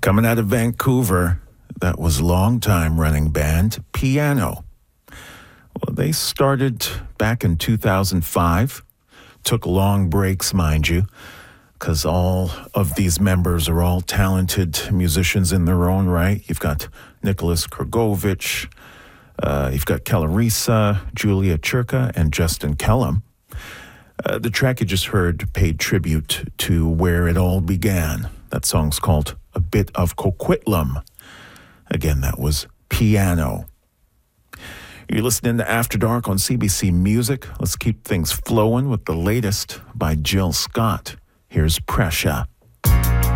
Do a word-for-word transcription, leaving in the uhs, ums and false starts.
Coming out of Vancouver, that was long-time running band Piano. Well, they started back in two thousand five, took long breaks, mind you, because all of these members are all talented musicians in their own right. You've got Nicholas Kurgovich, uh, you've got Kellarisa, Julia Churka, and Justin Kellum. Uh, the track you just heard paid tribute to where it all began. That song's called A Bit of Coquitlam. Again, that was Piano. You're listening to After Dark on C B C Music. Let's keep things flowing with the latest by Jill Scott. Here's Pressure.